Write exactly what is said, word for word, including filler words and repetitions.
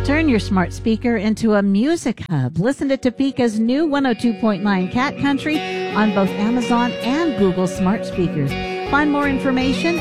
Turn your smart speaker into a music hub. Listen to Topeka's new one oh two point nine Cat Country on both Amazon and Google smart speakers. Find more information